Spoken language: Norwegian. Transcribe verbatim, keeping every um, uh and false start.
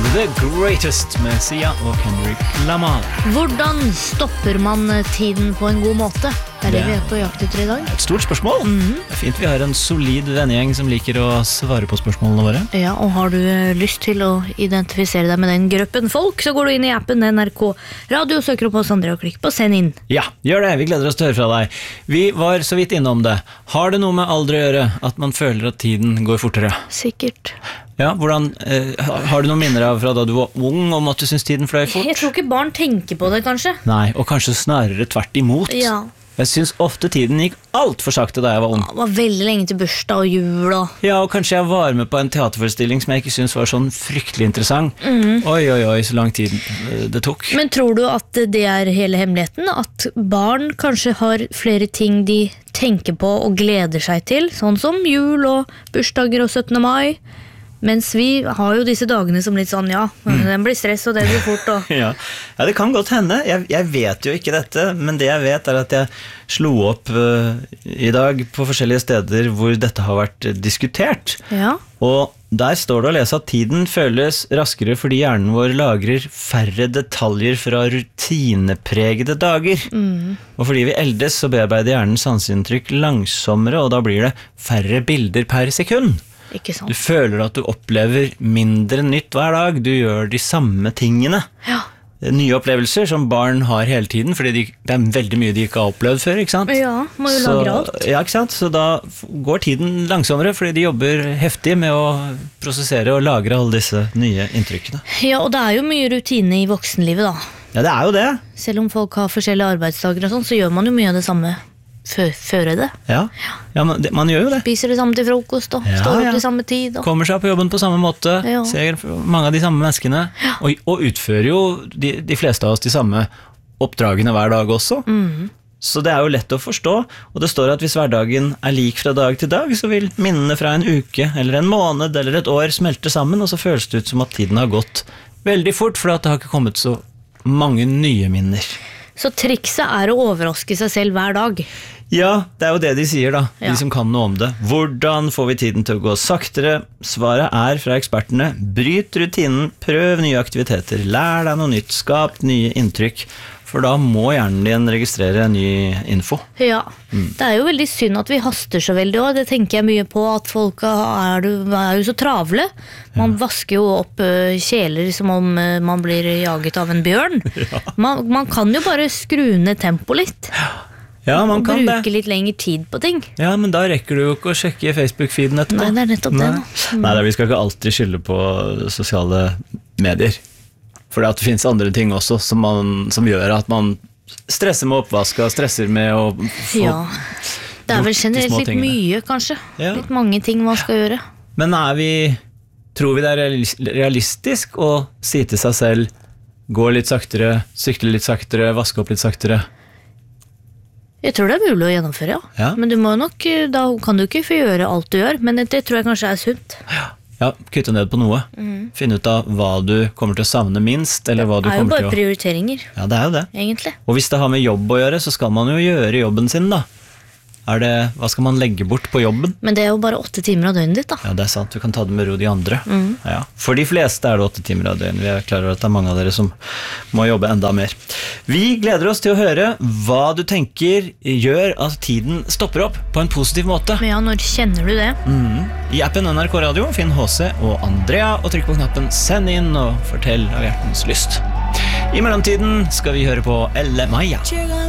The Greatest med Sia og Kendrick Lamar. Hvordan stopper man tiden på en god måte? Det er det vi er på jakt etter i dag. Et stort spørsmål. Mm-hmm. Det er fint vi har en solid vennegjeng som liker å svare på spørsmålene våre. Ja, og har du lyst til å identifisere deg med den gruppen folk, så går du inn i appen N R K Radio, søker opp oss andre og klikk på send inn. Ja, gjør det. Vi gleder oss til å høre fra deg. Vi var så vidt innom det. Har det noe med alder å gjøre at man føler at tiden går fortere? Sikkert. Ja, hvordan, eh, har du noen minner av fra da du var ung om at du synes tiden fløy fort? Jeg tror ikke barn tenker på det, kanskje. Nei, og kanskje snarere tvert imot. Ja. Jeg synes ofte tiden gikk alt for sakte da jeg var ung. Det var veldig lenge til bursdag og jul. Og... Ja, og kanskje jeg var med på en teaterforestilling som jeg ikke synes var sånn fryktelig interessant. Mm. Oi, oi, oi, så lang tid det tok. Men tror du at det er hele hemmeligheten? At barn kanskje har flere ting de tenker på og gleder seg til, sånn som jul og bursdager og syttende mai? Mens vi har jo disse dagene som litt sånn, ja, den blir stress og det blir fort. Og... ja. ja, det kan godt hende. Jeg, jeg vet jo ikke dette, men det jeg vet er at jeg slo opp uh, i dag på forskjellige steder hvor dette har vært diskutert. Ja. Og der står det å lese at tiden føles raskere fordi hjernen vår lagrer færre detaljer fra rutinepregede dager. Mm. Og fordi vi eldes så bearbeider hjernen sanseinntrykk langsommere, og da blir det færre bilder per sekund. Ikke sant. Du føler at du opplever mindre nytt hver dag. Du gjør de samme tingene. Ja. Nye opplevelser som barn har hele tiden, fordi de, det er veldig mye de ikke har opplevd før, ikke sant? Ja, må jo lagre alt. Ja, ikke sant? Så da går tiden langsommere, fordi de jobber heftig med å prosessere og lagre alle disse nye inntrykkene. Ja, og det er jo mye rutine i voksenlivet da. Ja, det er jo det. Selv om folk har forskjellige arbeidsdager og sånn, så gjør man jo mye av det samme. Føre det. Ja, ja man, det, man gjør jo det. Spiser det samme til frokost og ja, står opp ja. til samme tid. Og... Kommer seg på jobben på samme måte, ja. ser mange av de samme menneskene, ja. og, og utfører jo de, de fleste av oss de samme oppdragene hver dag også. Mm. Så det er jo lett å forstå, og det står at hvis hverdagen er lik fra dag til dag, så vil minnene fra en uke, eller en måned, eller et år smelte sammen, og så føles det ut som at tiden har gått veldig fort, for at det har ikke kommet så mange nye minner. Så trikset er å overraske seg selv hver dag. Ja, det er jo det de sier da, ja. de som kan noe om det. Hvordan får vi tiden til å gå saktere? Svaret er fra ekspertene: bryt rutinen, prøv nye aktiviteter, lær deg noe nytt, skap nye inntrykk, for da må hjernen din registrere ny info. Ja, mm. det er jo veldig synd at vi haster så veldig også. Det tenker jeg mye på, at folk er, er jo så travle. Man ja. vasker jo opp kjeler som om man blir jaget av en bjørn. Ja. Man, man kan jo bare skru ned tempo litt. Ja, man og kan bruke det. litt lengre tid på ting. Ja, men da rekker du jo ikke å sjekke Facebook-feeden etterpå. Nei, det er nettopp Nei. det. Mm. Nei, vi skal ikke alltid skylde på sosiale medier. For det finnes andre ting også som, man, som gjør at man stresser med oppvaska, stresser med å få ja. Det er vel generelt litt mye, kanskje. Ja. Litt mange ting man skal gjøre. Men er vi, tror vi det er realistisk å si til seg selv: gå litt saktere, sykle litt saktere, vaske opp litt saktere? Jeg tror det er mulig å gjennomføre, ja. ja. Men du må nok, da kan du ikke få gjøre alt du gjør, men det tror jeg kanskje er sunt. Ja, ja kutte ned på noe. Mm. Finne ut av hva du kommer til å savne minst, eller hva du kommer til å... Det er jo bare prioriteringer. Ja, det er jo det. Egentlig. Og hvis det har med jobb å gjøre, så skal man jo gjøre jobben sin da. Er det, hva skal man legge bort på jobben? Men det er jo bare åtte timer av døgnet ditt da. Ja, det er sant. Du kan ta det med ro de andre. Mm. Ja. For de fleste er det åtte timer av døgnet. Vi er klar over at det er mange av dere som må jobbe enda mer. Vi gleder oss til å høre hva du tenker gjør at tiden stopper opp på en positiv måte. Men ja, når kjenner du det? Mm. I appen N R K Radio, finn H C og Andrea, og trykk på knappen send inn og fortell av hjertens lyst. I mellomtiden skal vi høre på Elle Maja.